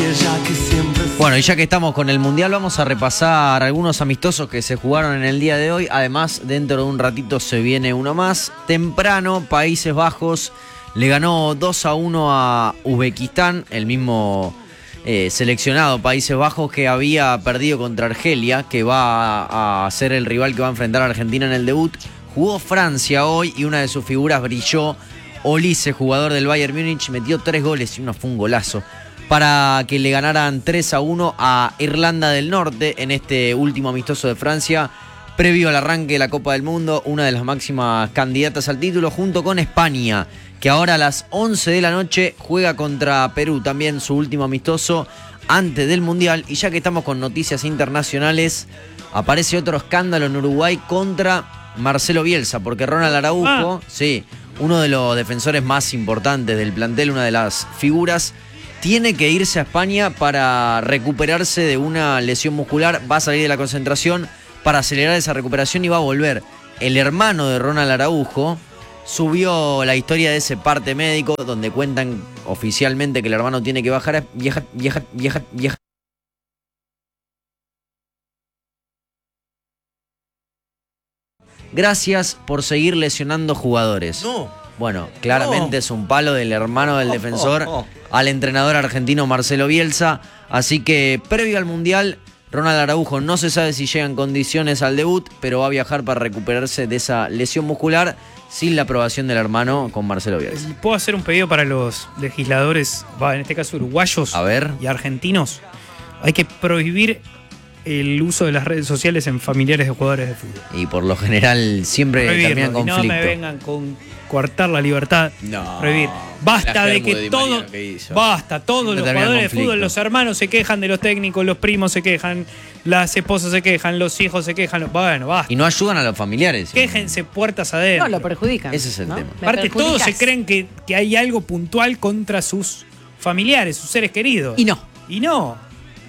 Bueno, y ya que estamos con el Mundial, vamos a repasar algunos amistosos que se jugaron en el día de hoy. Además, dentro de un ratito se viene uno más. Temprano, Países Bajos le ganó 2-1 a Uzbekistán, el mismo seleccionado Países Bajos que había perdido contra Argelia, que va a ser el rival que va a enfrentar a Argentina en el debut. Jugó Francia hoy y una de sus figuras brilló. Olise, jugador del Bayern Múnich, metió 3 goles y uno fue un golazo para que le ganaran 3-1 a Irlanda del Norte en este último amistoso de Francia, previo al arranque de la Copa del Mundo, una de las máximas candidatas al título, junto con España, que ahora a las 11 de la noche juega contra Perú, también su último amistoso antes del Mundial. Y ya que estamos con noticias internacionales, aparece otro escándalo en Uruguay contra Marcelo Bielsa, porque Ronald Araujo, sí, uno de los defensores más importantes del plantel, una de las figuras, tiene que irse a España para recuperarse de una lesión muscular. Va a salir de la concentración para acelerar esa recuperación y va a volver. El hermano de Ronald Araujo subió la historia de ese parte médico donde cuentan oficialmente que el hermano tiene que viajar. Gracias por seguir lesionando jugadores. No. Bueno, claramente es un palo del hermano del defensor al entrenador argentino Marcelo Bielsa. Así que previo al Mundial, Ronald Araujo no se sabe si llega en condiciones al debut, pero va a viajar para recuperarse de esa lesión muscular sin la aprobación del hermano con Marcelo Bielsa. ¿Puedo hacer un pedido para los legisladores, en este caso uruguayos y argentinos? Hay que prohibir el uso de las redes sociales en familiares de jugadores de fútbol. Y por lo general siempre termina en conflicto. Y no me vengan con coartar la libertad. No. Prohibir. Basta de que todos los jugadores de fútbol, los hermanos se quejan de los técnicos, los primos se quejan, las esposas se quejan, los hijos se quejan. Bueno, basta. Y no ayudan a los familiares. Quéjense puertas adentro. No, lo perjudican. Ese es el tema. Aparte, todos se creen que hay algo puntual contra sus familiares, sus seres queridos. Y no. Y no.